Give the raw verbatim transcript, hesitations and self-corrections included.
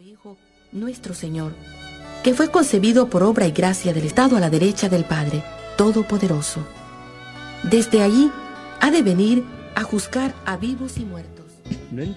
Hijo, nuestro Señor, que fue concebido por obra y gracia del Estado a la derecha del Padre Todopoderoso. Desde allí ha de venir a juzgar a vivos y muertos. No